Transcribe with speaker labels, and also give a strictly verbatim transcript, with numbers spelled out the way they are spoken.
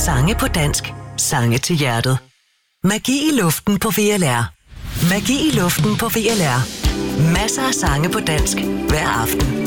Speaker 1: Sange på dansk. Sange til hjertet. Magi i luften på V L R. Magi i luften på V L R. Masser af sange på dansk hver aften.